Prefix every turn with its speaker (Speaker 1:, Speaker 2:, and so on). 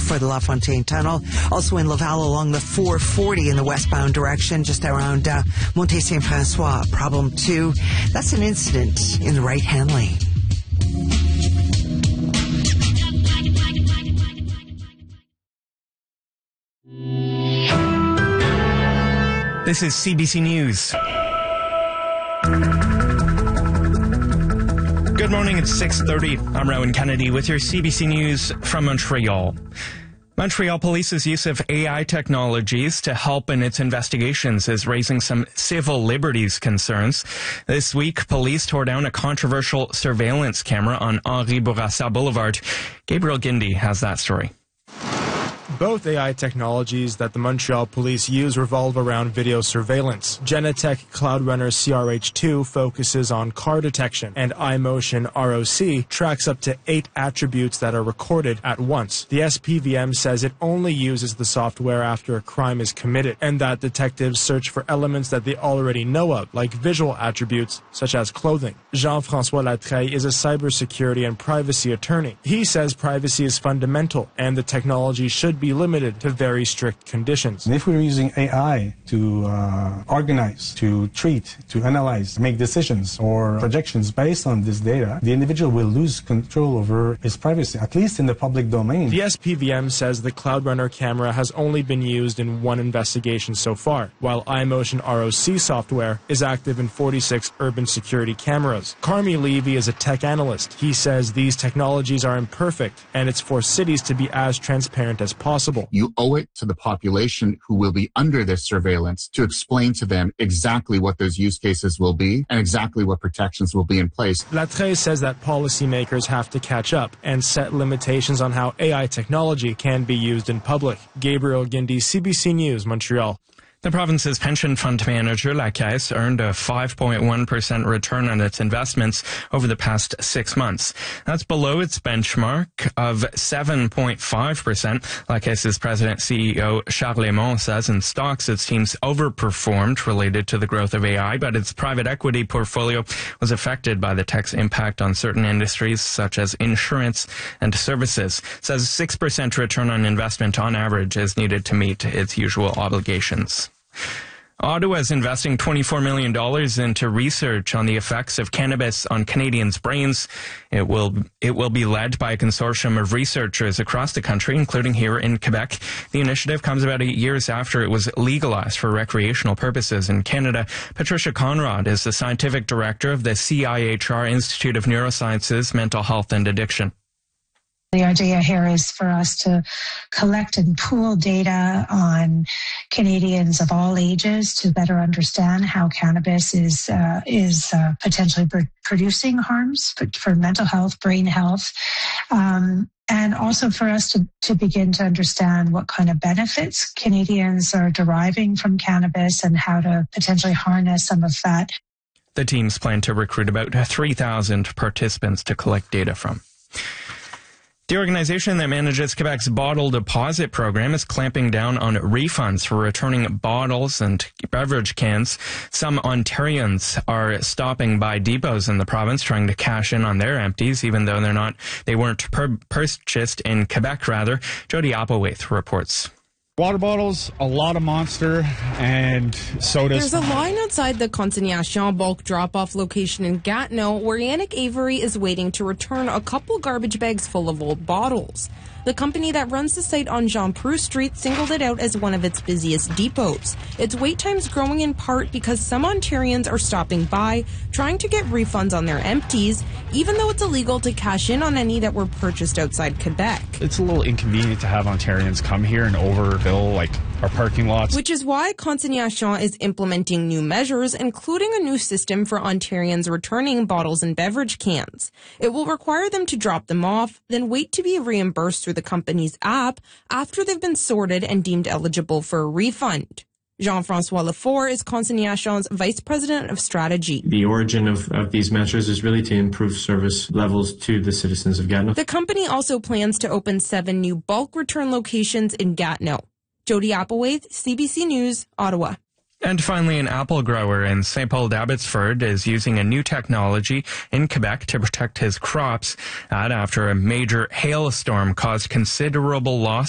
Speaker 1: before the La Fontaine Tunnel. Also in Laval along the 440 in the westbound direction, just around Montée Saint-François. Problem 2, that's an incident in the right-hand lane.
Speaker 2: This is CBC News. Good morning, it's 6:30. I'm Rowan Kennedy with your CBC News from Montreal. Montreal Police's use of AI technologies to help in its investigations is raising some civil liberties concerns. This week, police tore down a controversial surveillance camera on Henri Bourassa Boulevard. Gabriel Guindy has that story.
Speaker 3: Both AI technologies that the Montreal Police use revolve around video surveillance. Genetec Cloudrunner CRH2 focuses on car detection, and iMotion ROC tracks up to 8 attributes that are recorded at once. The SPVM says it only uses the software after a crime is committed, and that detectives search for elements that they already know of, like visual attributes such as clothing. Jean-François Latreille is a cybersecurity and privacy attorney. He says privacy is fundamental, and the technology should be limited to very strict conditions.
Speaker 4: And if we're using AI to organize, to treat, to analyze, make decisions or projections based on this data, the individual will lose control over his privacy, at least in the public domain.
Speaker 3: The SPVM says the Cloudrunner camera has only been used in one investigation so far, while iMotion ROC software is active in 46 urban security cameras. Carmi Levy is a tech analyst. He says these technologies are imperfect, and it's for cities to be as transparent as possible.
Speaker 5: You owe it to the population who will be under this surveillance to explain to them exactly what those use cases will be and exactly what protections will be in place.
Speaker 3: Latreille says that policymakers have to catch up and set limitations on how AI technology can be used in public. Gabriel Guindy, CBC News, Montreal.
Speaker 2: The province's pension fund manager, La Caisse, earned a 5.1% return on its investments over the past 6 months. That's below its benchmark of 7.5%. La Caisse's president CEO Charles Lemont says in stocks its teams overperformed related to the growth of AI, but its private equity portfolio was affected by the tech's impact on certain industries such as insurance and services. Says 6% return on investment on average is needed to meet its usual obligations. Ottawa is investing $24 million into research on the effects of cannabis on Canadians' brains. It will be led by a consortium of researchers across the country, including here in Quebec. The initiative comes about 8 years after it was legalized for recreational purposes in Canada. Patricia Conrad is the scientific director of the CIHR Institute of Neurosciences, Mental Health and Addiction.
Speaker 6: The idea here is for us to collect and pool data on Canadians of all ages to better understand how cannabis is potentially producing harms for mental health, brain health, and also for us to begin to understand what kind of benefits Canadians are deriving from cannabis and how to potentially harness some of that.
Speaker 2: The teams plan to recruit about 3,000 participants to collect data from. The organization that manages Quebec's bottle deposit program is clamping down on refunds for returning bottles and beverage cans. Some Ontarians are stopping by depots in the province trying to cash in on their empties, even though they weren't purchased in Quebec, rather. Jody Applewaith reports.
Speaker 7: Water bottles, a lot of Monster, and sodas.
Speaker 8: There's a line outside the Consignation bulk drop-off location in Gatineau where Yannick Avery is waiting to return a couple garbage bags full of old bottles. The company that runs the site on Jean Proust Street singled it out as one of its busiest depots. Its wait time's growing in part because some Ontarians are stopping by, trying to get refunds on their empties, even though it's illegal to cash in on any that were purchased outside Quebec.
Speaker 7: It's a little inconvenient to have Ontarians come here and overfill, our parking lots.
Speaker 8: Which is why Consignation is implementing new measures, including a new system for Ontarians returning bottles and beverage cans. It will require them to drop them off, then wait to be reimbursed through the company's app after they've been sorted and deemed eligible for a refund. Jean-François Lefort is Consignation's Vice President of Strategy.
Speaker 9: The origin of these measures is really to improve service levels to the citizens of Gatineau.
Speaker 8: The company also plans to open 7 new bulk return locations in Gatineau. Jody Applewaith, CBC News, Ottawa.
Speaker 2: And finally, an apple grower in St. Paul d'Abbotsford is using a new technology in Quebec to protect his crops after a major hailstorm caused considerable loss